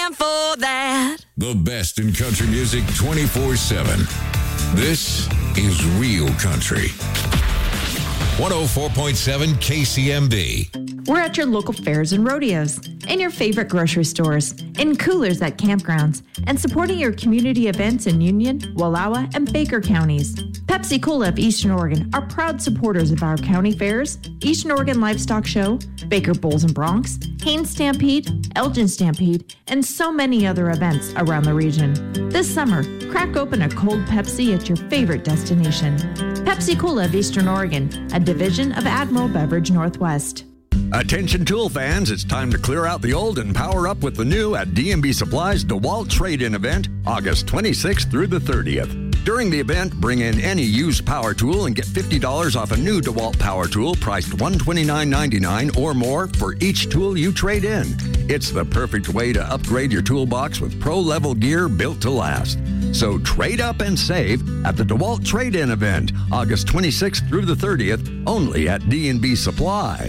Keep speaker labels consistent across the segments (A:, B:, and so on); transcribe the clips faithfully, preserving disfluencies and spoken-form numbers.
A: stand for that.
B: The best in country music twenty-four seven. This is Real Country. one oh four point seven K C M B.
C: We're at your local fairs and rodeos, in your favorite grocery stores, in coolers at campgrounds, and supporting your community events in Union, Wallowa, and Baker counties. Pepsi Cola of Eastern Oregon are proud supporters of our county fairs, Eastern Oregon Livestock Show, Baker Bulls and Broncs, Haines Stampede, Elgin Stampede, and so many other events around the region. This summer, crack open a cold Pepsi at your favorite destination. Pepsi Cola of Eastern Oregon, a division of Admiral Beverage Northwest.
D: Attention tool fans, it's time to clear out the old and power up with the new at D and B Supply's DeWalt Trade-In event, August twenty-sixth through the thirtieth. During the event, bring in any used power tool and get fifty dollars off a new DeWalt power tool priced one hundred twenty-nine ninety-nine or more for each tool you trade in. It's the perfect way to upgrade your toolbox with pro-level gear built to last. So trade up and save at the DeWalt Trade-In event, August twenty-sixth through the thirtieth, only at D and B Supply.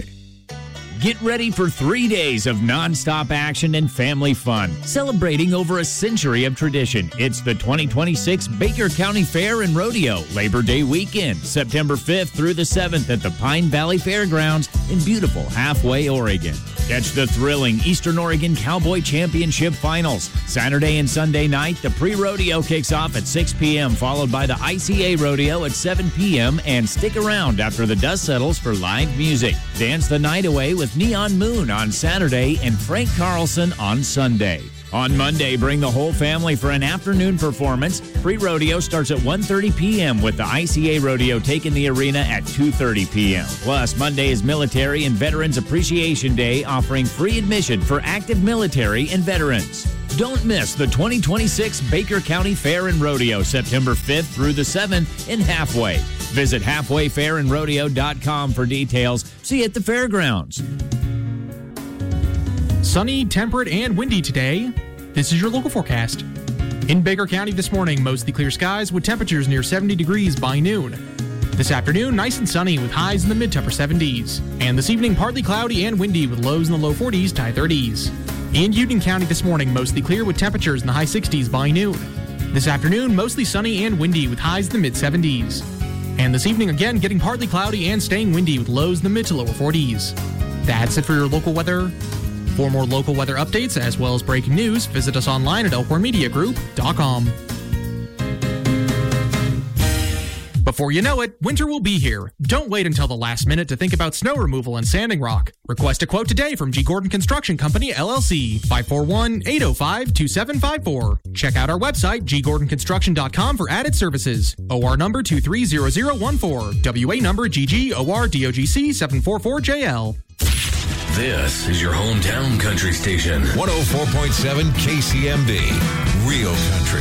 E: Get ready for three days of nonstop action and family fun, celebrating over a century of tradition. It's the twenty twenty-six Baker County Fair and Rodeo Labor Day weekend, September fifth through the seventh at the Pine Valley Fairgrounds in beautiful Halfway, Oregon. Catch the thrilling Eastern Oregon Cowboy Championship Finals. Saturday and Sunday night, the pre-rodeo kicks off at six p.m., followed by the I C A Rodeo at seven p.m., and stick around after the dust settles for live music. Dance the night away with Neon Moon on Saturday and Frank Carlson on Sunday. On Monday, bring the whole family for an afternoon performance. Pre-rodeo starts at one thirty p.m. with the I C A Rodeo taking the arena at two thirty p.m. Plus, Monday is Military and Veterans Appreciation Day, offering free admission for active military and veterans. Don't miss the twenty twenty-six Baker County Fair and Rodeo, September fifth through the seventh in Halfway. Visit halfway fair and rodeo dot com for details. See you at the fairgrounds.
F: Sunny, temperate, and windy today. This is your local forecast. In Baker County this morning, mostly clear skies with temperatures near seventy degrees by noon. This afternoon, nice and sunny with highs in the mid to upper seventies. And this evening, partly cloudy and windy with lows in the low forties to high thirties. In Union County this morning, mostly clear with temperatures in the high sixties by noon. This afternoon, mostly sunny and windy with highs in the mid seventies. And this evening, again, getting partly cloudy and staying windy with lows in the mid to lower forties. That's it for your local weather. For more local weather updates as well as breaking news, visit us online at elkhorn media group dot com. Before you know it, winter will be here. Don't wait until the last minute to think about snow removal and sanding rock. Request a quote today from G. Gordon Construction Company, L L C, five four one, eight oh five, two seven five four. Check out our website, g gordon construction dot com, for added services. O R number two three zero zero one four. W A number G G O R D O G C seven four four J L.
G: This is your hometown country station.
B: one oh four point seven K C M B. Real Country.